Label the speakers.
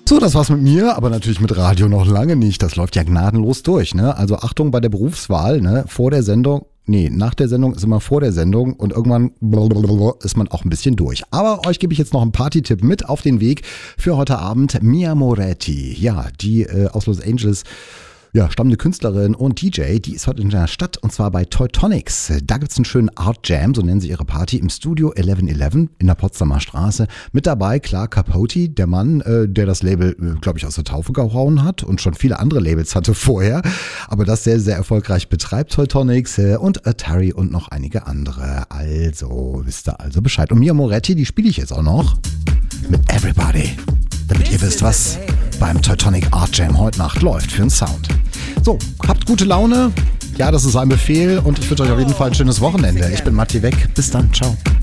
Speaker 1: So, das war's mit mir, aber natürlich mit Radio noch lange nicht. Das läuft ja gnadenlos durch, ne? Also Achtung bei der Berufswahl, ne? Nach der Sendung ist immer vor der Sendung und irgendwann ist man auch ein bisschen durch. Aber euch gebe ich jetzt noch einen Party-Tipp mit auf den Weg für heute Abend. Mia Moretti, ja, die aus Los Angeles stammende Künstlerin und DJ, die ist heute in der Stadt und zwar bei Teutonics. Da gibt's einen schönen Art Jam, so nennen sie ihre Party, im Studio 1111 in der Potsdamer Straße. Mit dabei klar Capote, der Mann, der das Label, glaube ich, aus der Taufe gehauen hat und schon viele andere Labels hatte vorher, aber das sehr, sehr erfolgreich betreibt Teutonics und Atari und noch einige andere. Also, wisst ihr also Bescheid. Und Mia Moretti, die spiele ich jetzt auch noch mit Everybody, damit ihr wisst, was beim Teutonic Art Jam heute Nacht läuft für einen Sound. So, habt gute Laune. Ja, das ist ein Befehl und ich wünsche euch auf jeden Fall ein schönes Wochenende. Ich bin Matti Weg. Bis dann. Ciao.